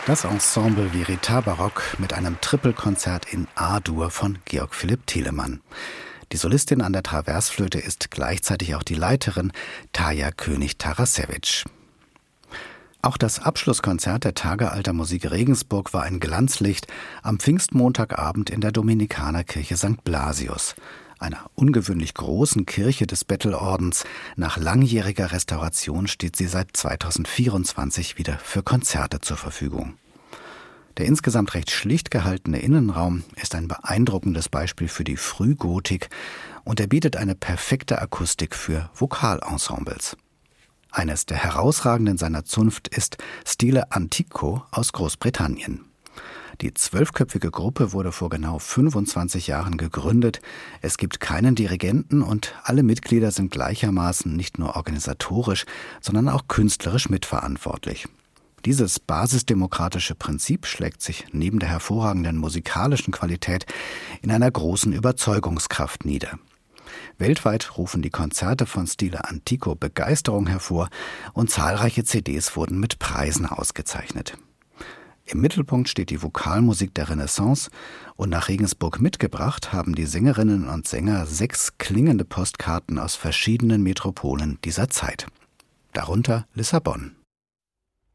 Das Ensemble Vérité Baroque mit einem Trippelkonzert in A-Dur von Georg Philipp Telemann. Die Solistin an der Traversflöte ist gleichzeitig auch die Leiterin Tarja König-Tarasewicz. Auch das Abschlusskonzert der Tage Alter Musik Regensburg war ein Glanzlicht am Pfingstmontagabend in der Dominikanerkirche St. Blasius, einer ungewöhnlich großen Kirche des Bettelordens. Nach langjähriger Restauration steht sie seit 2024 wieder für Konzerte zur Verfügung. Der insgesamt recht schlicht gehaltene Innenraum ist ein beeindruckendes Beispiel für die Frühgotik und er bietet eine perfekte Akustik für Vokalensembles. Eines der herausragenden seiner Zunft ist Stile Antico aus Großbritannien. Die 12-köpfige Gruppe wurde vor genau 25 Jahren gegründet. Es gibt keinen Dirigenten und alle Mitglieder sind gleichermaßen nicht nur organisatorisch, sondern auch künstlerisch mitverantwortlich. Dieses basisdemokratische Prinzip schlägt sich neben der hervorragenden musikalischen Qualität in einer großen Überzeugungskraft nieder. Weltweit rufen die Konzerte von Stile Antico Begeisterung hervor und zahlreiche CDs wurden mit Preisen ausgezeichnet. Im Mittelpunkt steht die Vokalmusik der Renaissance und nach Regensburg mitgebracht haben die Sängerinnen und Sänger 6 klingende Postkarten aus verschiedenen Metropolen dieser Zeit. Darunter Lissabon.